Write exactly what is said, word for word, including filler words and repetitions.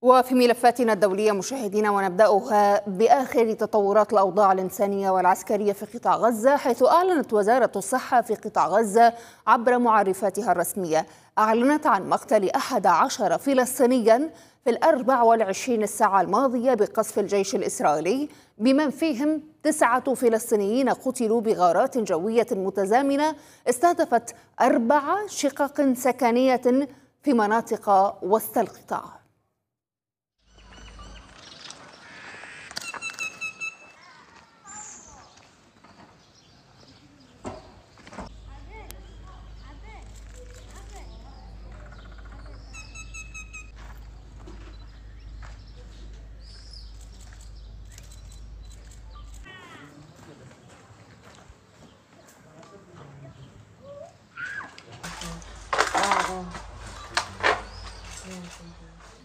وفي ملفاتنا الدولية مشاهدينا، ونبدأها بآخر تطورات الأوضاع الإنسانية والعسكرية في قطاع غزة، حيث أعلنت وزارة الصحة في قطاع غزة عبر معرفاتها الرسمية أعلنت عن مقتل أحد عشر فلسطينيا في الأربع والعشرين الساعة الماضية بقصف الجيش الإسرائيلي، بمن فيهم تسعة فلسطينيين قتلوا بغارات جوية متزامنة استهدفت أربع شقق سكنية في مناطق وسط القطاع.